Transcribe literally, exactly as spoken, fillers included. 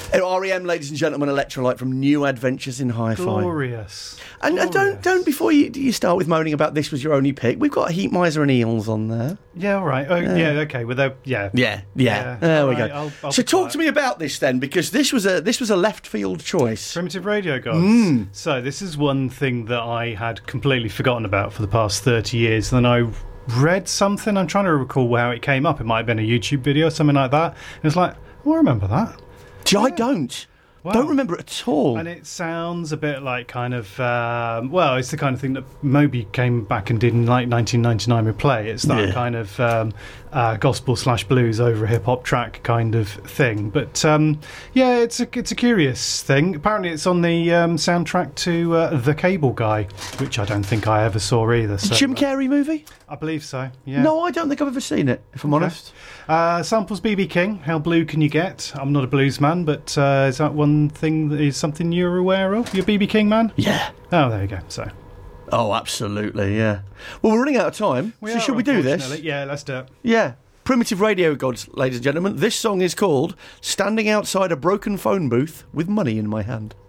R E M, ladies and gentlemen, Electrolyte from New Adventures in Hi-Fi. Glorious. And, and don't don't before you you start with moaning about this was your only pick. We've got Heat Miser and Eels on there. Yeah, all right. Oh, Yeah. yeah, okay. Well, they're- yeah. Yeah, yeah. Yeah. There we All right, go. I'll- I'll so be talk quiet. to me about this then, because this was a this was a left field choice. Primitive Radio Gods. Mm. So this is one thing that I had completely forgotten about for the past thirty years. Then I read something. I'm trying to recall how it came up. It might have been a YouTube video or something like that. It was like, oh, I remember that. See, I don't. Wow. Don't remember it at all. And it sounds a bit like kind of, um, well, it's the kind of thing that Moby came back and did in like nineteen ninety-nine with Play. It's that Yeah. kind of um, uh, gospel slash blues over a hip hop track kind of thing. But um, yeah, it's a it's a curious thing. Apparently, it's on the um, soundtrack to uh, The Cable Guy, which I don't think I ever saw either. So, Jim Carrey movie? I believe so. Yeah. No, I don't think I've ever seen it, if I'm Okay. honest. Uh, samples B B King. How blue can you get? I'm not a blues man, but uh, is that one thing that is something you're aware of? You're a B B King man? Yeah. Oh, there you go. So Oh, absolutely, yeah. Well, we're running out of time, we so are, should we do this? unfortunately. Yeah, let's do it. Yeah. Primitive Radio Gods, ladies and gentlemen. This song is called Standing Outside a Broken Phone Booth with Money in My Hand.